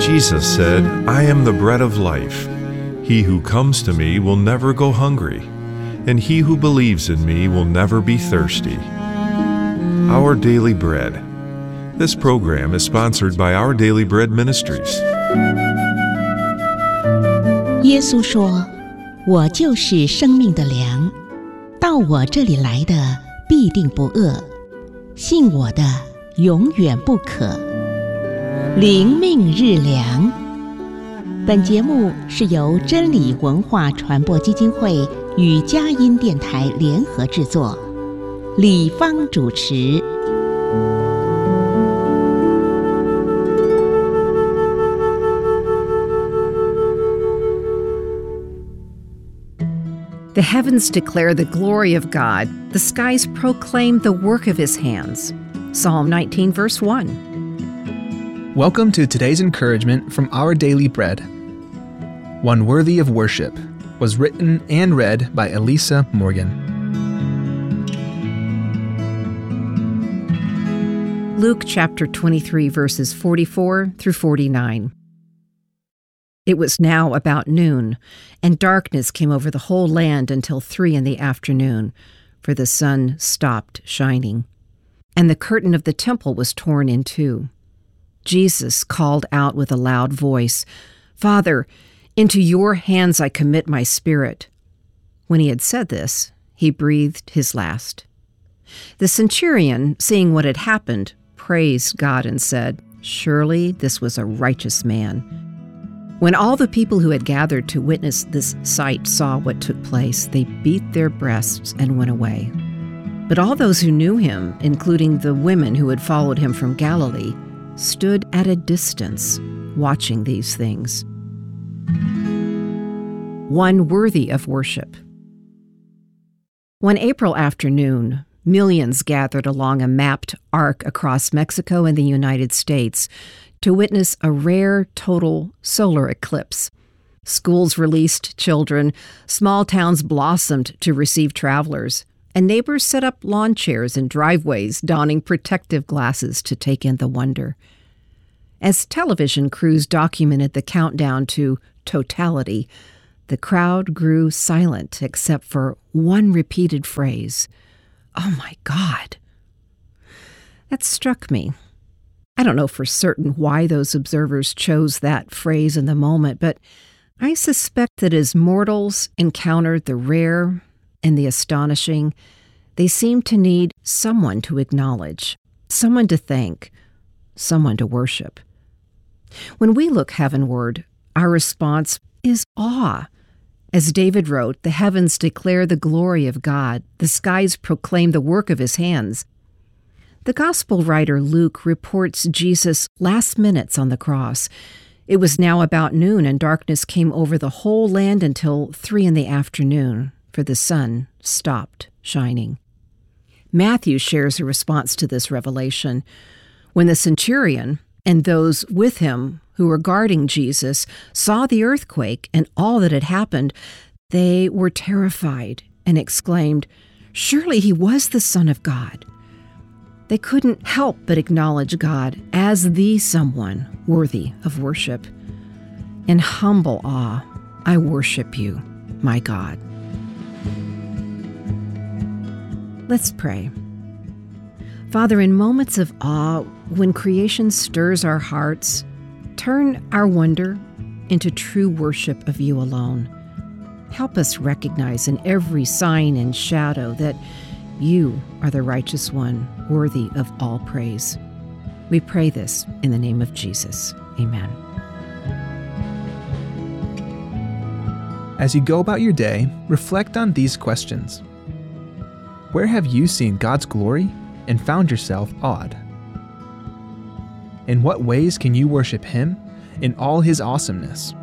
Jesus said, "I am the bread of life. He who comes to me will never go hungry, and he who believes in me will never be thirsty." Our Daily Bread. This program is sponsored by Our Daily Bread Ministries. 耶稣说：“我就是生命的粮，到我这里来的必定不饿，信我的永远不渴。”灵命日粮。本节目是由真理文化传播基金会与佳音电台联合制作，李芳主持。 The heavens declare the glory of God. The skies proclaim the work of his hands. Psalm 19, verse 1. Welcome to today's encouragement from Our Daily Bread. One Worthy of Worship was written and read by Elisa Morgan. Luke chapter 23, verses 44 through 49. It was now about noon, and darkness came over the whole land until 3 p.m, for the sun stopped shining. And the curtain of the temple was torn in two. Jesus called out with a loud voice, "Father, into your hands I commit my spirit." When he had said this, he breathed his last. The centurion, seeing what had happened, praised God and said, "Surely this was a righteous man." When all the people who had gathered to witness this sight saw what took place, they beat their breasts and went away. But all those who knew him, including the women who had followed him from Galilee, stood at a distance, watching these things. One worthy of worship. One April afternoon, millions gathered along a mapped arc across Mexico and the United States to witness a rare total solar eclipse. Schools released children, small towns blossomed to receive travelers, and neighbors set up lawn chairs in driveways, donning protective glasses to take in the wonder. As television crews documented the countdown to totality, the crowd grew silent except for one repeated phrase, "Oh my God." That struck me. I don't know for certain why those observers chose that phrase in the moment, but I suspect that as mortals encountered the rare and the astonishing, they seemed to need someone to acknowledge, someone to thank, someone to worship. When we look heavenward, our response is awe. As David wrote, "The heavens declare the glory of God. The skies proclaim the work of his hands." The Gospel writer Luke reports Jesus' last minutes on the cross. It was now about noon, and darkness came over the whole land until 3 p.m, for the sun stopped shining. Matthew shares a response to this revelation. When the centurion and those with him who were guarding Jesus saw the earthquake and all that had happened, they were terrified and exclaimed, "Surely he was the Son of God." They couldn't help but acknowledge God as the someone worthy of worship. In humble awe, I worship you, my God. Let's pray. Father, in moments of awe, when creation stirs our hearts, turn our wonder into true worship of you alone. Help us recognize in every sign and shadow that you are the righteous one, worthy of all praise. We pray this in the name of Jesus. Amen. As you go about your day, reflect on these questions. Where have you seen God's glory and found yourself awed? In what ways can you worship Him in all His awesomeness?